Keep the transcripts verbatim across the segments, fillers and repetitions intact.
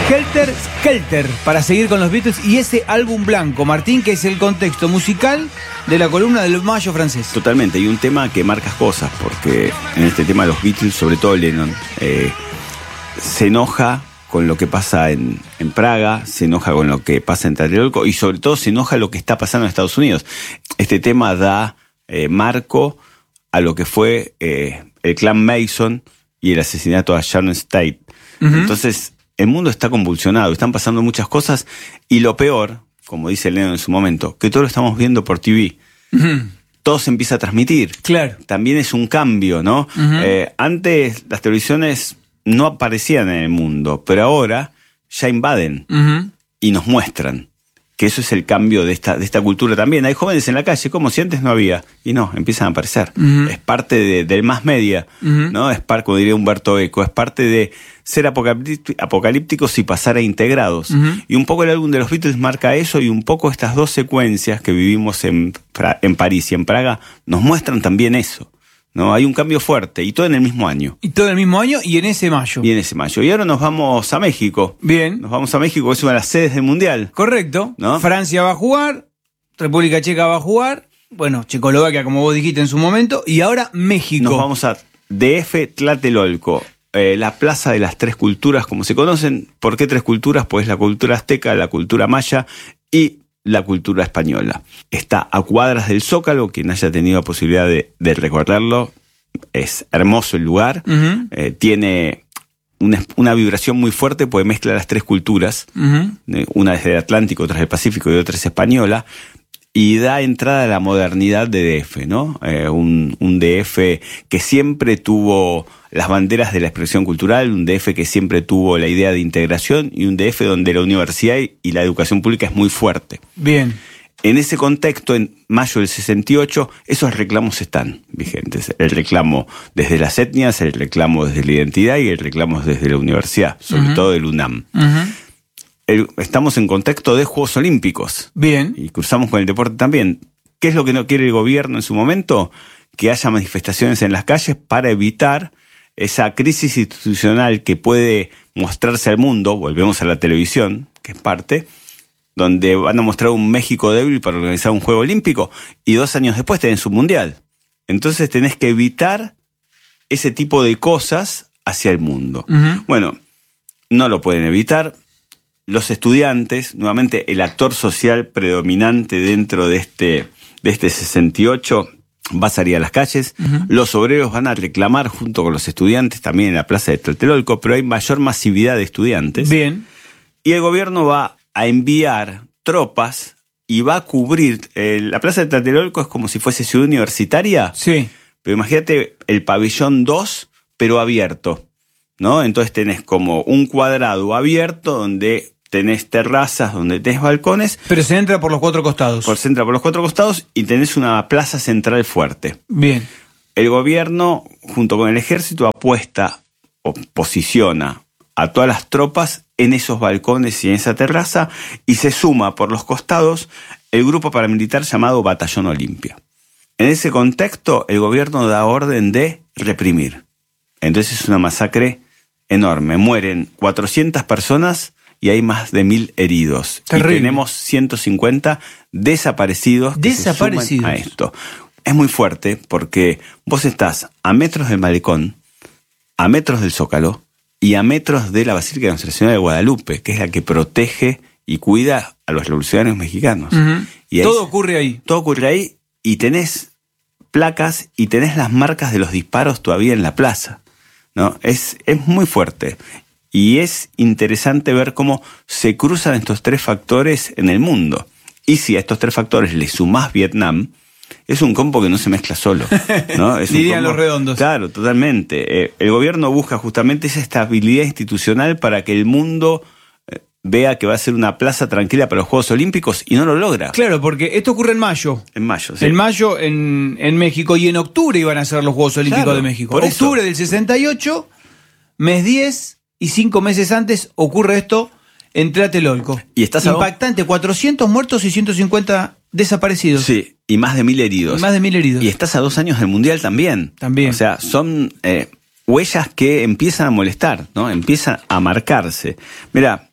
Helter Skelter, para seguir con los Beatles y ese álbum blanco, Martín, que es el contexto musical de la columna del Mayo francés. Totalmente, y un tema que marca cosas, porque en este tema los Beatles, sobre todo Lennon, eh, se enoja con lo que pasa en, en Praga, se enoja con lo que pasa en Tlatelolco y sobre todo se enoja lo que está pasando en Estados Unidos. Este tema da eh, marco a lo que fue eh, el clan Mason y el asesinato a Sharon Tate. Uh-huh. Entonces, el mundo está convulsionado, están pasando muchas cosas y lo peor, como dice Lennon en su momento, que todo lo estamos viendo por T V. Uh-huh. Todo se empieza a transmitir. Claro. También es un cambio, ¿no? Uh-huh. Eh, antes las televisiones no aparecían en el mundo, pero ahora ya invaden uh-huh. y nos muestran que eso es el cambio de esta, de esta cultura también. Hay jóvenes en la calle, como si antes no había, y no, empiezan a aparecer. Uh-huh. Es parte de, del más media, uh-huh. ¿no? Es parte, como diría Humberto Eco, es parte de ser apocalípticos y pasar a integrados. Uh-huh. Y un poco el álbum de los Beatles marca eso, y un poco estas dos secuencias que vivimos en, en París y en Praga nos muestran también eso. No, hay un cambio fuerte, y todo en el mismo año. Y todo en el mismo año y en ese mayo. Y en ese mayo. Y ahora nos vamos a México. Bien. Nos vamos a México, que es una de las sedes del Mundial. Correcto. ¿No? Francia va a jugar, República Checa va a jugar, bueno, Checoslovaquia, como vos dijiste en su momento, y ahora México. Nos vamos a D F Tlatelolco, eh, la plaza de las tres culturas, como se conocen. ¿Por qué tres culturas? Pues la cultura azteca, la cultura maya y la cultura española. Está a cuadras del Zócalo, quien haya tenido la posibilidad de, de recorrerlo, es hermoso el lugar, uh-huh. eh, tiene una, una vibración muy fuerte, porque mezcla las tres culturas, uh-huh. eh, una es del Atlántico, otra es del Pacífico y otra es española, y da entrada a la modernidad de D F, ¿no? Eh, un, un D F que siempre tuvo las banderas de la expresión cultural, un D F que siempre tuvo la idea de integración y un D F donde la universidad y la educación pública es muy fuerte. Bien. En ese contexto, en mayo del sesenta y ocho, esos reclamos están vigentes. El reclamo desde las etnias, el reclamo desde la identidad y el reclamo desde la universidad, sobre uh-huh. todo del UNAM. Uh-huh. El, estamos en contexto de Juegos Olímpicos. Bien. Y cruzamos con el deporte también. ¿Qué es lo que no quiere el gobierno en su momento? Que haya manifestaciones en las calles para evitar esa crisis institucional que puede mostrarse al mundo. Volvemos a la televisión, que es parte, donde van a mostrar un México débil para organizar un Juego Olímpico y dos años después tenés un Mundial. Entonces tenés que evitar ese tipo de cosas hacia el mundo. Uh-huh. Bueno, no lo pueden evitar. Los estudiantes, nuevamente el actor social predominante dentro de este, de este sesenta y ocho, va a salir a las calles. Uh-huh. Los obreros van a reclamar junto con los estudiantes también en la plaza de Tlatelolco, pero hay mayor masividad de estudiantes. Bien. Y el gobierno va a enviar tropas y va a cubrir. Eh, la plaza de Tlatelolco es como si fuese ciudad universitaria. Sí. Pero imagínate el pabellón dos, pero abierto, ¿no? Entonces tenés como un cuadrado abierto donde tenés terrazas, donde tenés balcones. Pero se entra por los cuatro costados. Por, se entra por los cuatro costados y tenés una plaza central fuerte. Bien. El gobierno, junto con el ejército, apuesta o posiciona a todas las tropas en esos balcones y en esa terraza, y se suma por los costados el grupo paramilitar llamado Batallón Olimpia. En ese contexto, el gobierno da orden de reprimir. Entonces es una masacre enorme. Mueren cuatrocientas personas y hay más de mil heridos. Terrible. Y tenemos ciento cincuenta desaparecidos que desaparecidos. se suman a esto. Es muy fuerte porque vos estás a metros del malecón, a metros del Zócalo y a metros de la Basílica de Nuestra Señora de Guadalupe, que es la que protege y cuida a los revolucionarios mexicanos. Uh-huh. Y ahí, todo ocurre ahí. Todo ocurre ahí y tenés placas y tenés las marcas de los disparos todavía en la plaza, ¿no? Es, es muy fuerte. Y es interesante ver cómo se cruzan estos tres factores en el mundo. Y si a estos tres factores le sumás Vietnam, es un combo que no se mezcla solo, ¿no? Es Dirían los redondos. Claro, totalmente. Eh, el gobierno busca justamente esa estabilidad institucional para que el mundo eh, vea que va a ser una plaza tranquila para los Juegos Olímpicos y no lo logra. Claro, porque esto ocurre en mayo. En mayo, sí. En mayo en, en México, y en octubre iban a ser los Juegos Olímpicos claro, de México. Octubre del sesenta y ocho, mes diez, y cinco meses antes ocurre esto en Tlatelolco. Y estás impactante, cuatrocientos muertos y ciento cincuenta desaparecidos. Sí, y más de mil heridos. Y más de mil heridos. Y estás a dos años del Mundial también. También. O sea, son eh, huellas que empiezan a molestar, ¿no? Empiezan a marcarse. Mirá,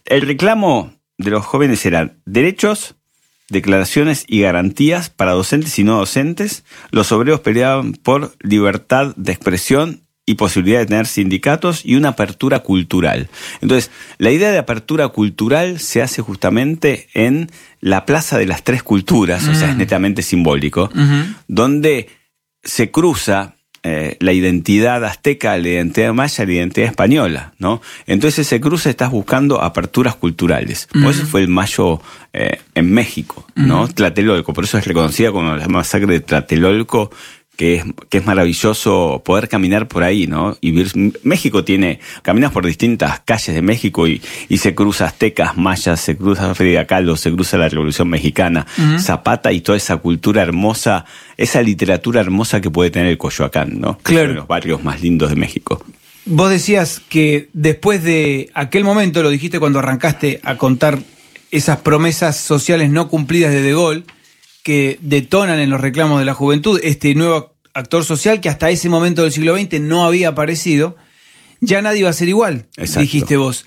el reclamo de los jóvenes era derechos, declaraciones y garantías para docentes y no docentes. Los obreros peleaban por libertad de expresión y posibilidad de tener sindicatos y una apertura cultural. Entonces, la idea de apertura cultural se hace justamente en la Plaza de las Tres Culturas, mm. o sea, es netamente simbólico, uh-huh. donde se cruza eh, la identidad azteca, la identidad maya, la identidad española, ¿no? Entonces, ese cruce estás buscando aperturas culturales. Uh-huh. Por eso fue el mayo eh, en México, ¿no? Uh-huh. Tlatelolco, por eso es reconocida como la masacre de Tlatelolco, que es, que es maravilloso poder caminar por ahí, ¿no? Y ver, México tiene, caminas por distintas calles de México y, y se cruza aztecas, mayas, se cruza Frida Kahlo, se cruza la Revolución Mexicana, uh-huh. Zapata y toda esa cultura hermosa, esa literatura hermosa que puede tener el Coyoacán, ¿no? Claro. Uno de los barrios más lindos de México. Vos decías que después de aquel momento, lo dijiste cuando arrancaste a contar esas promesas sociales no cumplidas de De Gaulle, que detonan en los reclamos de la juventud, este nuevo actor social que hasta ese momento del siglo veinte no había aparecido, ya nadie va a ser igual, Exacto. dijiste vos.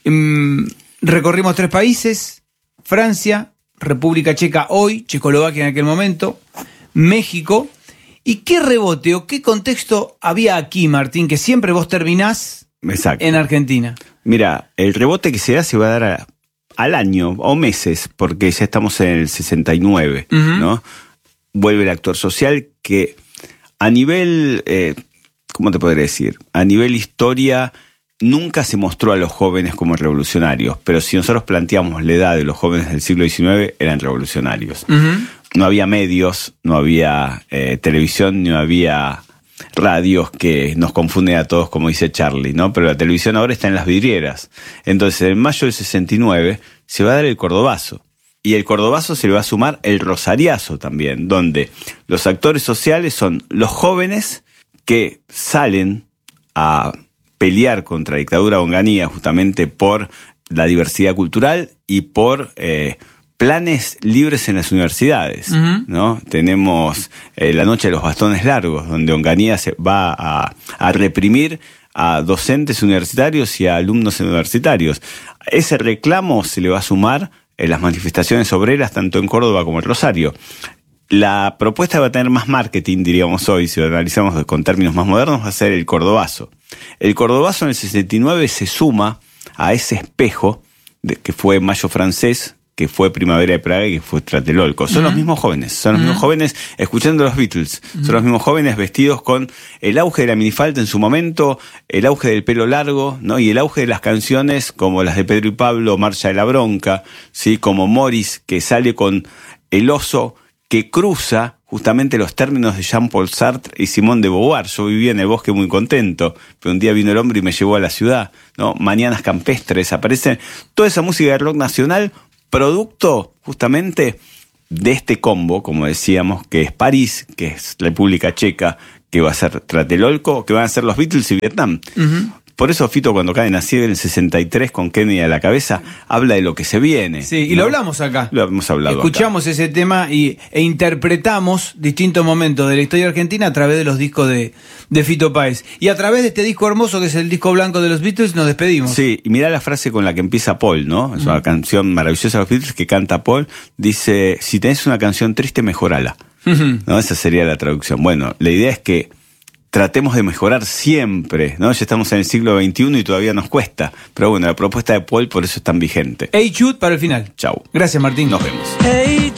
Um, recorrimos tres países, Francia, República Checa hoy, Checoslovaquia en aquel momento, México. ¿Y qué rebote o qué contexto había aquí, Martín, que siempre vos terminás Exacto. en Argentina? Mira, el rebote que se da se va a dar a... al año o meses, porque ya estamos en el sesenta y nueve, uh-huh. ¿no? Vuelve el actor social que a nivel, eh, ¿cómo te podría decir? A nivel historia nunca se mostró a los jóvenes como revolucionarios, pero si nosotros planteamos la edad de los jóvenes del siglo diecinueve, eran revolucionarios. Uh-huh. No había medios, no había eh, televisión, no había radios que nos confunden a todos, como dice Charlie, ¿no? Pero la televisión ahora está en las vidrieras. Entonces, en mayo del sesenta y nueve se va a dar el Cordobazo. Y el Cordobazo se le va a sumar el Rosariazo también, donde los actores sociales son los jóvenes que salen a pelear contra la dictadura de Onganía justamente por la diversidad cultural y por... Eh, planes libres en las universidades, uh-huh. ¿no? Tenemos eh, la noche de los bastones largos, donde Onganía se va a, a reprimir a docentes universitarios y a alumnos universitarios. Ese reclamo se le va a sumar en las manifestaciones obreras, tanto en Córdoba como en Rosario. La propuesta va a tener más marketing, diríamos hoy, si lo analizamos con términos más modernos, va a ser el Cordobazo. El Cordobazo en el sesenta y nueve se suma a ese espejo de, que fue Mayo francés, que fue Primavera de Praga y que fue Tlatelolco. Son uh-huh. los mismos jóvenes, son los uh-huh. mismos jóvenes escuchando los Beatles, uh-huh. son los mismos jóvenes vestidos con el auge de la minifalda en su momento, el auge del pelo largo, ¿no? Y el auge de las canciones como las de Pedro y Pablo, Marcha de la Bronca, ¿sí? Como Morris, que sale con el oso que cruza justamente los términos de Jean-Paul Sartre y Simone de Beauvoir. Yo vivía en el bosque muy contento, pero un día vino el hombre y me llevó a la ciudad, ¿no? Mañanas campestres, aparece toda esa música de rock nacional, producto justamente de este combo, como decíamos, que es París, que es República Checa, que va a ser Tlatelolco, que van a ser los Beatles y Vietnam. Uh-huh. Por eso Fito, cuando cae en Ciega en el sesenta y tres con Kennedy a la cabeza, habla de lo que se viene. Sí, y ¿no? lo hablamos acá. Lo hemos hablado Escuchamos acá. ese tema y, e interpretamos distintos momentos de la historia argentina a través de los discos de, de Fito Páez. Y a través de este disco hermoso que es el disco blanco de los Beatles nos despedimos. Sí, y mirá la frase con la que empieza Paul, ¿no? Es una uh-huh. canción maravillosa de los Beatles que canta Paul. Dice, si tenés una canción triste, mejorala. Uh-huh. ¿No? Esa sería la traducción. Bueno, la idea es que tratemos de mejorar siempre, ¿no? Ya estamos en el siglo veintiuno y todavía nos cuesta. Pero bueno, la propuesta de Paul por eso es tan vigente. Hey Jude para el final. Chau. Gracias, Martín. Nos vemos. Hey.